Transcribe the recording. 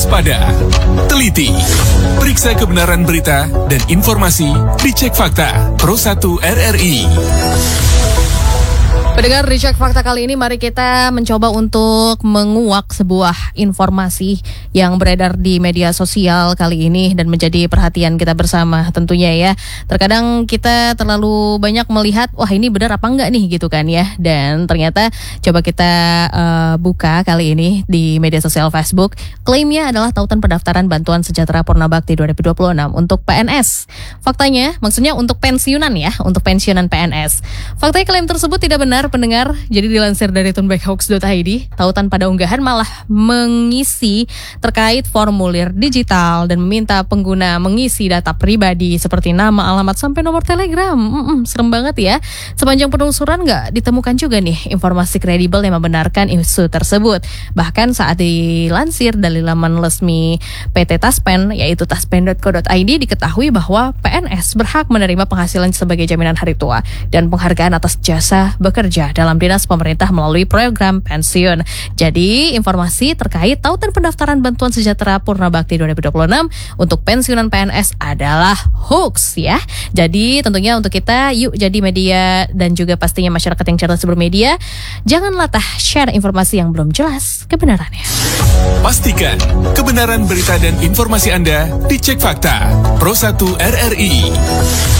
waspada, teliti, periksa kebenaran berita dan informasi, dicek fakta. Pro 1 RRI. Pendengar Dicek Fakta kali ini, mari kita mencoba untuk menguak sebuah informasi yang beredar di media sosial kali ini dan menjadi perhatian kita bersama tentunya ya. Terkadang kita terlalu banyak melihat, wah ini benar apa enggak nih gitu kan ya. Dan ternyata coba kita buka kali ini di media sosial Facebook. Klaimnya adalah tautan pendaftaran bantuan sejahtera Purna Bakti 2026 untuk PNS. Faktanya, maksudnya untuk pensiunan ya, untuk pensiunan PNS. Faktanya klaim tersebut tidak benar pendengar. Jadi dilansir dari tunbackhoax.id, tautan pada unggahan malah mengisi terkait formulir digital dan meminta pengguna mengisi data pribadi seperti nama, alamat, sampai nomor telegram. Serem banget ya. Sepanjang penelusuran nggak ditemukan juga nih informasi kredibel yang membenarkan isu tersebut. Bahkan saat dilansir dari laman resmi PT Taspen, yaitu taspen.co.id, diketahui bahwa PNS berhak menerima penghasilan sebagai jaminan hari tua dan penghargaan atas jasa bekerja dalam dinas pemerintah melalui program pensiun. Jadi informasi terkait tautan pendaftaran bantuan sejahtera Purna Bakti 2026 untuk pensiunan PNS adalah hoax ya. Jadi tentunya untuk kita, yuk jadi media dan juga pastinya masyarakat yang cerdas bermedia, jangan latah share informasi yang belum jelas kebenarannya. Pastikan kebenaran berita dan informasi Anda dicek fakta. Pro 1 RRI.